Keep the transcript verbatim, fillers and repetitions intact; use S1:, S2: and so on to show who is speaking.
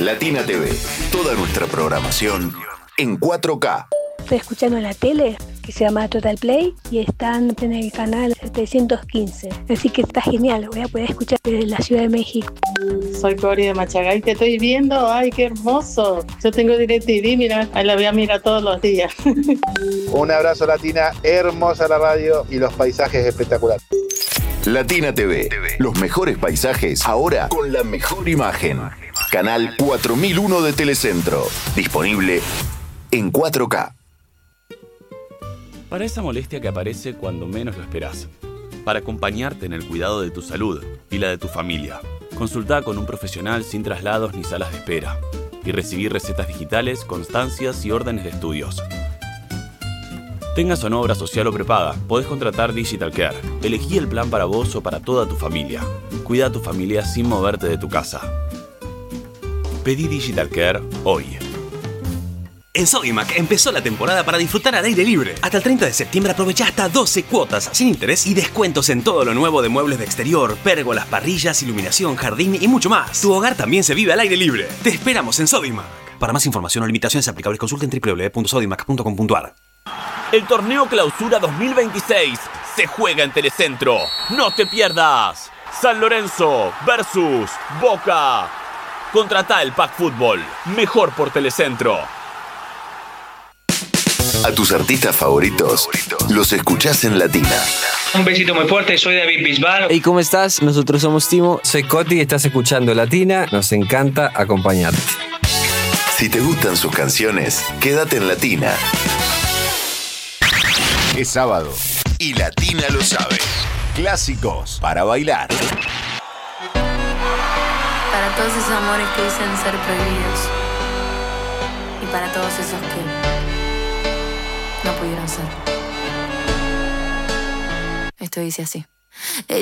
S1: Latina T V. Toda nuestra programación en cuatro K.
S2: Estoy escuchando la tele que se llama Total Play y están en el canal setecientos quince. Así que está genial, lo voy a poder escuchar desde la Ciudad de México.
S3: Soy Cori de Machagay, te estoy viendo, ay, qué hermoso. Yo tengo DirecTV, mira, ahí la voy a mirar todos los días.
S4: Un abrazo, Latina, hermosa la radio y los paisajes espectaculares.
S1: Latina T V, los mejores paisajes, ahora con la mejor imagen. Canal cuatro mil uno de Telecentro, disponible en cuatro K.
S5: Para esa molestia que aparece cuando menos lo esperás. Para acompañarte en el cuidado de tu salud y la de tu familia. Consulta con un profesional sin traslados ni salas de espera. Y recibir recetas digitales, constancias y órdenes de estudios. Tengas o no obra social o prepaga, podés contratar Digital Care. Elegí el plan para vos o para toda tu familia. Cuida a tu familia sin moverte de tu casa. Pedí Digital Care hoy.
S6: En Sodimac empezó la temporada para disfrutar al aire libre. Hasta el treinta de septiembre aprovecha hasta doce cuotas sin interés y descuentos en todo lo nuevo de muebles de exterior, pérgolas, parrillas, iluminación, jardín y mucho más. Tu hogar también se vive al aire libre. Te esperamos en Sodimac. Para más información o limitaciones aplicables consulta en doble u doble u doble u punto sodimac punto com punto a r.
S5: El torneo Clausura dos mil veintiséis se juega en Telecentro. ¡No te pierdas! San Lorenzo versus Boca. Contratá el Pack Fútbol. Mejor por Telecentro.
S1: A tus artistas favoritos los escuchás en Latina.
S7: Un besito muy fuerte, soy David Bisbal.
S8: Hey, ¿cómo estás? Nosotros somos Timo. Soy Coti y estás escuchando Latina. Nos encanta acompañarte.
S1: Si te gustan sus canciones, quédate en Latina. Es sábado y Latina lo sabe. Clásicos para bailar.
S9: Para todos esos amores que dicen ser prohibidos. Y para todos esos que no pudieron ser. Esto dice así. Ella